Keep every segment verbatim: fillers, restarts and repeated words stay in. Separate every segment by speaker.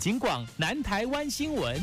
Speaker 1: 警广南台湾新闻。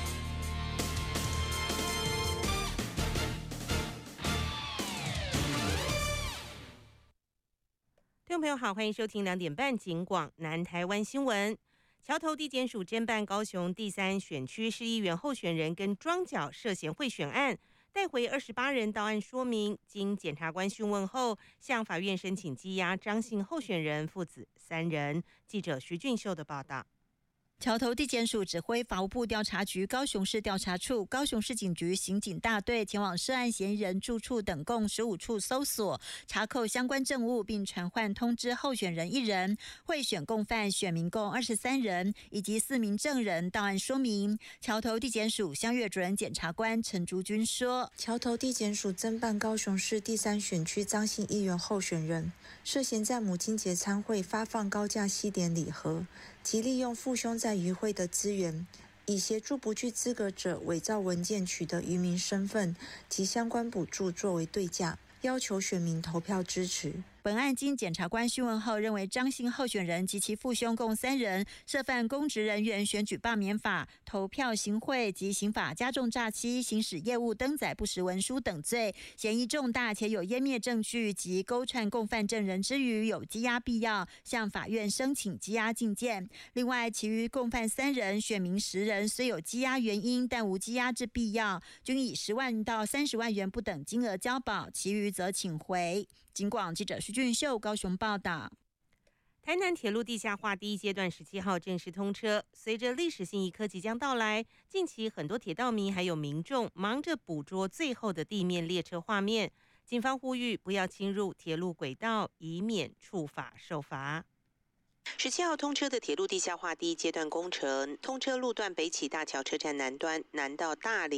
Speaker 2: 听众朋友好，欢迎收听两点半警广南台湾新闻。桥头地检署侦办高雄第三选区市议员候选人跟庄脚涉嫌贿选案，带回二十八人到案说明，经检察官讯问后，向法院申请羁押张姓候选人父子三人。记者徐俊秀的报道。
Speaker 3: 桥头地检署指挥法务部调查局高雄市调查处、高雄市警局刑警大队前往涉案嫌疑人住处等共十五处搜索，查扣相关证物，并传唤通知候选人一人，贿选共犯选民共二十三人，以及四名证人到案说明。桥头地检署乡岳主任检察官陈竹君说：
Speaker 4: 桥头地检署侦办高雄市第三选区张姓议员候选人，涉嫌在母亲节参会发放高价西点礼盒，及利用父兄在与会的资源，以协助不具资格者伪造文件取得渔民身份及相关补助作为对价，要求选民投票支持。
Speaker 3: 本案经检察官讯问后，认为张姓候选人及其父兄共三人涉犯公职人员选举罢免法、投票行贿及刑法加重诈欺、行使业务登载不实文书等罪，嫌疑重大，且有湮灭证据及勾串共犯证人之余，有羁押必要，向法院申请羁押禁见。另外，其余共犯三人、选民十人虽有羁押原因，但无羁押之必要，均以十万到三十万元不等金额交保，其余则请回。警广记者徐俊秀高雄报道。
Speaker 2: 台南铁路地下化第一阶段十七号正式通车，随着历史性一刻即将到来，近期很多铁道迷还有民众忙着捕捉最后的地面列车画面。警方呼吁不要侵入铁路轨道，以免触法受罚。十七号通车的铁路地下化第一阶段工程，通车路段北起大桥车站南端，南到大林